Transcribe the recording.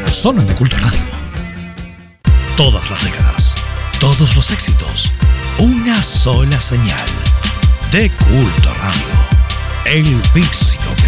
Solo en De Culto Radio. Todas las décadas, todos los éxitos, una sola señal. De Culto Radio. El vicio de